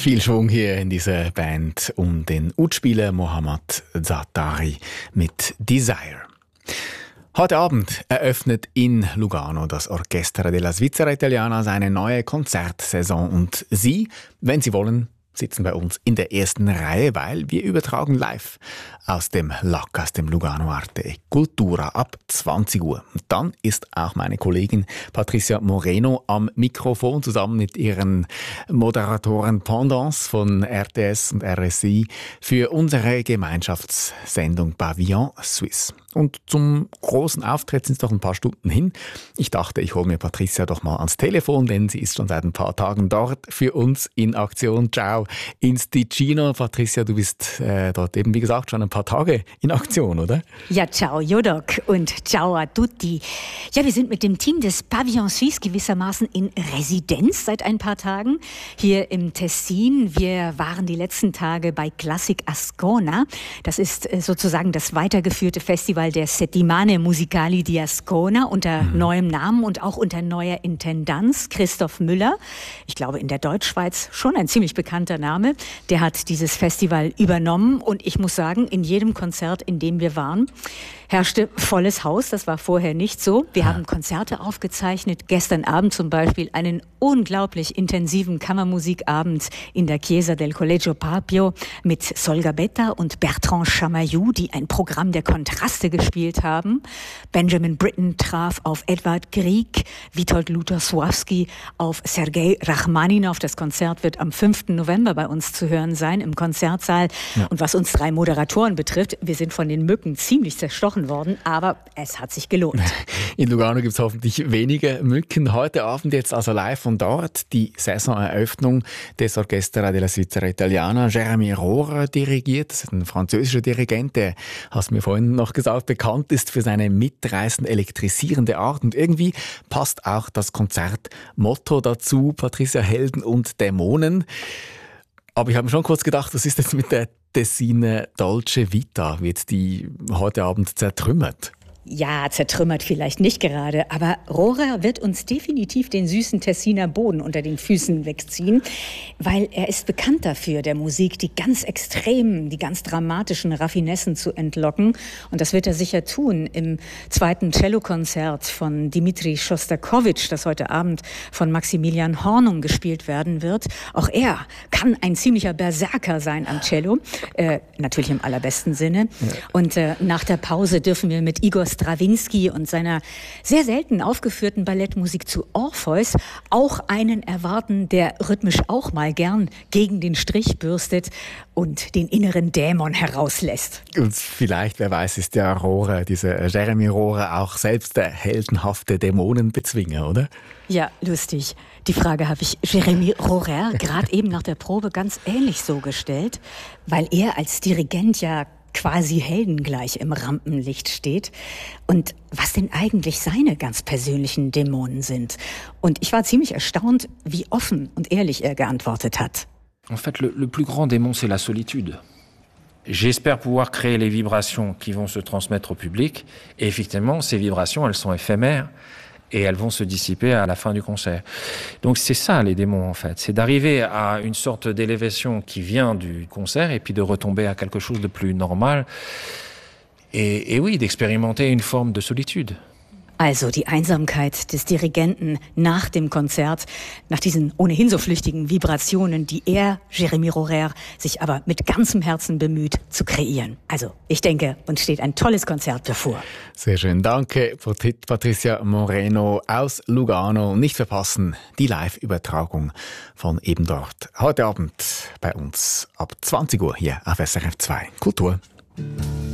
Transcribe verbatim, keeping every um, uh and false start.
Viel Schwung hier in dieser Band um den Utspieler Mohammad Zaatari mit Desire. Heute Abend eröffnet in Lugano das Orchestra della Svizzera Italiana seine neue Konzertsaison und Sie, wenn Sie wollen, sitzen bei uns in der ersten Reihe, weil wir übertragen live aus dem L A C, aus dem Lugano Arte e Cultura ab zwanzig Uhr. Und dann ist auch meine Kollegin Patricia Moreno am Mikrofon zusammen mit ihren Moderatoren Pendants von R T S und R S I für unsere Gemeinschaftssendung Pavillon Suisse. Und zum großen Auftritt sind es noch ein paar Stunden hin. Ich dachte, ich hole mir Patricia doch mal ans Telefon, denn sie ist schon seit ein paar Tagen dort für uns in Aktion. Ciao ins Ticino. Patricia, du bist äh, dort eben, wie gesagt, schon ein paar Tage in Aktion, oder? Ja, ciao Jodok und ciao a tutti. Ja, wir sind mit dem Team des Pavillon Suisse gewissermaßen in Residenz seit ein paar Tagen hier im Tessin. Wir waren die letzten Tage bei Classic Ascona. Das ist äh, sozusagen das weitergeführte Festival der Settimane Musicali di Ascona unter mhm. neuem Namen und auch unter neuer Intendanz. Christoph Müller, ich glaube in der Deutschschweiz schon ein ziemlich bekannter Name, der hat dieses Festival übernommen und ich muss sagen, in jedem Konzert, in dem wir waren, herrschte volles Haus. Das war vorher nicht so. Wir ja. haben Konzerte aufgezeichnet. Gestern Abend zum Beispiel einen unglaublich intensiven Kammermusikabend in der Chiesa del Collegio Papio mit Sol Gabetta und Bertrand Chamaillou, die ein Programm der Kontraste gespielt haben. Benjamin Britten traf auf Edvard Grieg, Witold Lutoslawski auf Sergei Rachmaninov. Das Konzert wird am fünften November bei uns zu hören sein im Konzertsaal. Ja. Und was uns drei Moderatoren betrifft, wir sind von den Mücken ziemlich zerstochen worden, aber es hat sich gelohnt. In Lugano gibt es hoffentlich weniger Mücken. Heute Abend jetzt also live von dort die Saisoneröffnung des Orchestra della Svizzera Italiana. Jérémie Rohrer dirigiert, das ist ein französischer Dirigent, der, hast du mir vorhin noch gesagt, bekannt ist für seine mitreißend elektrisierende Art. Und irgendwie passt auch das Konzertmotto dazu, Patricia, Helden und Dämonen. Aber ich habe mir schon kurz gedacht, was ist jetzt mit der Tessiner Dolce Vita? Wird die heute Abend zertrümmert? Ja, zertrümmert vielleicht nicht gerade, aber Rohrer wird uns definitiv den süßen Tessiner Boden unter den Füßen wegziehen, weil er ist bekannt dafür, der Musik die ganz extremen, die ganz dramatischen Raffinessen zu entlocken. Und das wird er sicher tun im zweiten Cellokonzert von Dmitri Schostakowitsch, das heute Abend von Maximilian Hornung gespielt werden wird. Auch er kann ein ziemlicher Berserker sein am Cello, äh, natürlich im allerbesten Sinne. Ja. Und äh, nach der Pause dürfen wir mit Igor Strawinsky und seiner sehr selten aufgeführten Ballettmusik zu Orpheus auch einen erwarten, der rhythmisch auch mal gern gegen den Strich bürstet und den inneren Dämon herauslässt. Und vielleicht, wer weiß, ist der Rohrer, dieser Jérémie Rohrer, auch selbst der heldenhafte Dämonenbezwinger, oder? Ja, lustig. Die Frage habe ich Jérémie Rohrer gerade eben nach der Probe ganz ähnlich so gestellt, weil er als Dirigent ja quasi heldengleich im Rampenlicht steht und was denn eigentlich seine ganz persönlichen Dämonen sind. Und ich war ziemlich erstaunt, wie offen und ehrlich er geantwortet hat. En fait, le, le plus grand démon, c'est la solitude. J'espère pouvoir créer les vibrations qui vont se transmettre au public. Et effectivement, ces vibrations, elles sont éphémères. Et elles vont se dissiper à la fin du concert. Donc c'est ça les démons en fait, c'est d'arriver à une sorte d'élévation qui vient du concert et puis de retomber à quelque chose de plus normal et, et oui, d'expérimenter une forme de solitude. Also die Einsamkeit des Dirigenten nach dem Konzert, nach diesen ohnehin so flüchtigen Vibrationen, die er, Jérémie Rohrer, sich aber mit ganzem Herzen bemüht zu kreieren. Also ich denke, uns steht ein tolles Konzert bevor. Sehr schön, danke Patricia Moreno aus Lugano. Nicht verpassen die Live-Übertragung von eben dort. Heute Abend bei uns ab zwanzig Uhr hier auf S R F zwei Kultur.